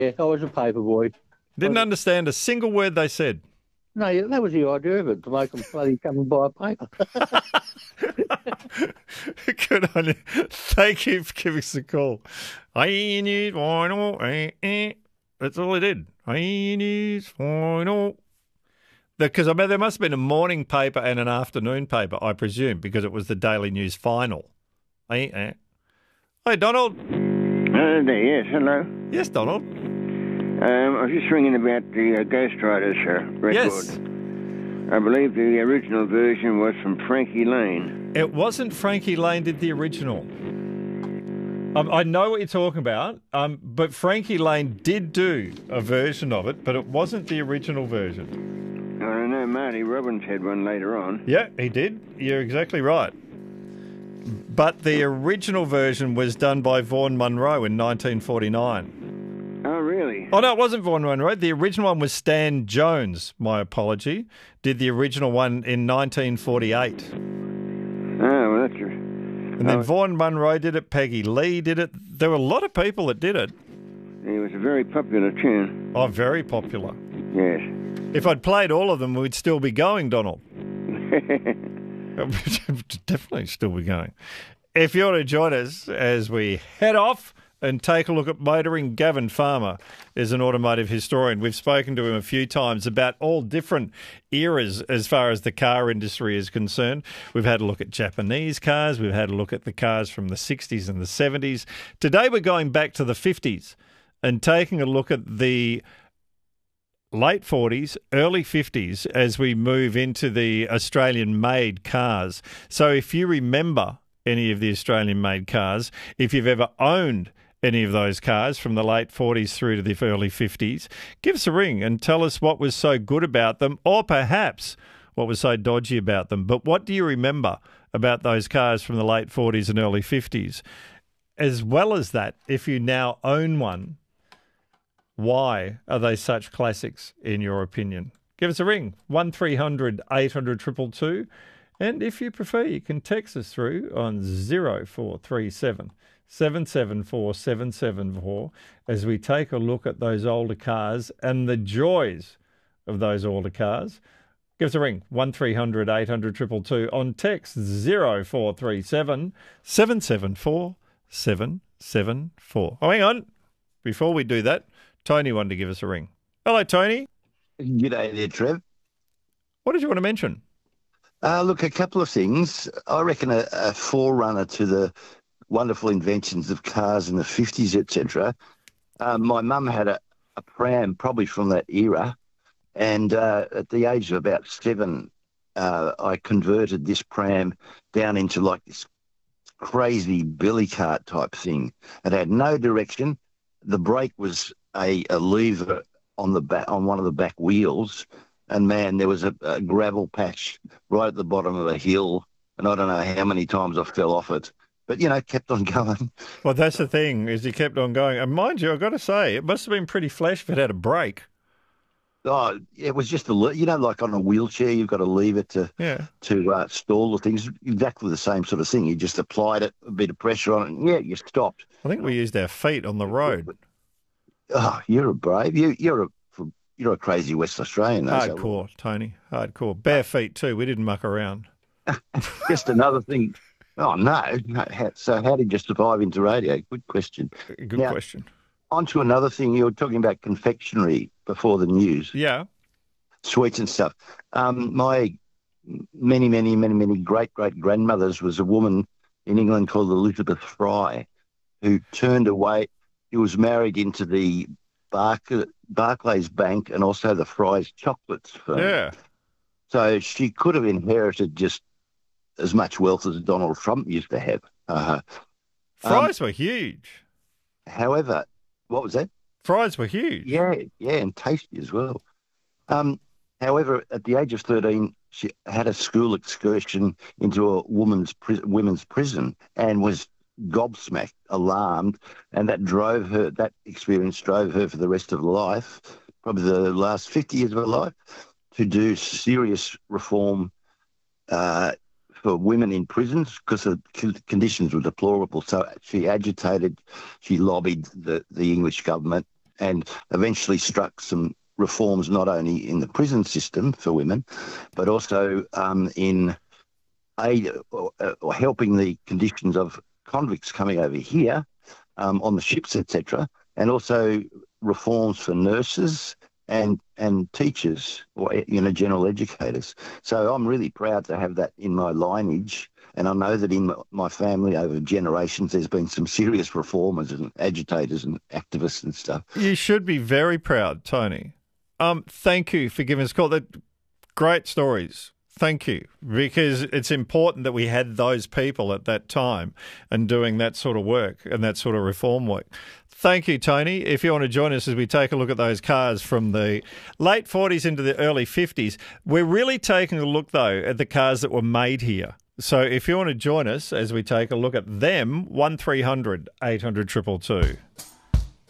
Yeah, I was a paper boy. Didn't understand a single word they said. No, yeah, that was the idea of it, to make them bloody come and buy a paper. Good on you. Thank you for giving us a call. I need final. That's all I did. I need final. Because I mean, there must have been a morning paper and an afternoon paper, I presume, because it was the Daily News final. Hey, Donald. Yes, hello. Yes, Donald. I was just ringing about the Ghost Riders record. Yes. I believe the original version was from Frankie Lane. It wasn't Frankie Lane did the original. I know what you're talking about, but Frankie Lane did do a version of it, but it wasn't the original version. I know Marty Robbins had one later on. Yeah, he did. You're exactly right. But the original version was done by Vaughan Monroe in 1949. Oh, really? Oh, no, it wasn't Vaughan Monroe. The original one was Stan Jones, my apology, did the original one in 1948. Oh, well, that's... And then Vaughan Monroe did it, Peggy Lee did it. There were a lot of people that did it. It was a very popular tune. Oh, very popular. Yes. If I'd played all of them, we'd still be going, Donald. Definitely still be going. If you want to join us as we head off and take a look at motoring, Gavin Farmer is an automotive historian. We've spoken to him a few times about all different eras as far as the car industry is concerned. We've had a look at Japanese cars. We've had a look at the cars from the 60s and the 70s. Today we're going back to the 50s and taking a look at the late 40s, early 50s as we move into the Australian-made cars. So if you remember any of the Australian-made cars, if you've ever owned any of those cars from the late 40s through to the early 50s, give us a ring and tell us what was so good about them, or perhaps what was so dodgy about them. But what do you remember about those cars from the late 40s and early 50s? As well as that, if you now own one, why are they such classics in your opinion? Give us a ring, 1300 800 222. And if you prefer, you can text us through on 0437 774 774 as we take a look at those older cars and the joys of those older cars. Give us a ring, 1300 800 222 on text 0437 774 774. Oh, hang on. Before we do that, Tony wanted to give us a ring. Hello, Tony. G'day there, Trev. What did you want to mention? Look, a couple of things. I reckon a forerunner to the wonderful inventions of cars in the 50s, etc. My mum had a pram probably from that era, and at the age of about 7, I converted this pram down into like this crazy billy cart type thing. It had no direction. The brake was a lever on the back, on one of the back wheels, and man, there was a gravel patch right at the bottom of a hill, and I don't know how many times I fell off it, but kept on going. Well, that's the thing, is you kept on going, and mind you, I've got to say, it must have been pretty flash if it had a brake. Oh, it was just like on a wheelchair, you've got a lever to stall the things. Exactly the same sort of thing. You just applied it, a bit of pressure on it, and you stopped. I think we used our feet on the road. Oh, you're a brave. You're a crazy West Australian. Though, hardcore, Tony. Hardcore. Bare feet too. We didn't muck around. Just another thing. Oh no. So how did you survive into radio? Good question. Good question. On to another thing. You were talking about confectionery before the news. Yeah. Sweets and stuff. My many great grandmothers was a woman in England called Elizabeth Fry, who turned away. He was married into the Barclays Bank and also the Fry's Chocolates firm. Yeah. So she could have inherited just as much wealth as Donald Trump used to have. Fries were huge. However, what was that? Fries were huge. Yeah, and tasty as well. However, at the age of 13, she had a school excursion into a women's prison and was gobsmacked, alarmed, and that experience drove her for the rest of her life, probably the last 50 years of her life, to do serious reform for women in prisons because the conditions were deplorable. So she agitated, she lobbied the English government, and eventually struck some reforms not only in the prison system for women, but also in aid or helping the conditions of convicts coming over here on the ships, etc., and also reforms for nurses and teachers or general educators. So I'm really proud to have that in my lineage. And I know that in my family over generations, there's been some serious reformers and agitators and activists and stuff. You should be very proud, Tony. Thank you for giving us a call. Great stories. Thank you, because it's important that we had those people at that time and doing that sort of work and that sort of reform work. Thank you, Tony. If you want to join us as we take a look at those cars from the late 40s into the early 50s, we're really taking a look, though, at the cars that were made here. So if you want to join us as we take a look at them, 1300 800 222.